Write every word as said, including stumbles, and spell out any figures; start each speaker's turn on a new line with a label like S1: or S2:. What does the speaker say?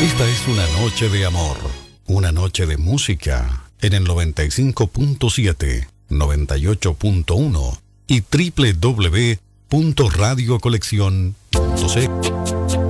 S1: Esta es una noche de amor, una noche de música en el noventa y cinco punto siete, noventa y ocho punto uno y doble u doble u doble u punto radio colección punto c.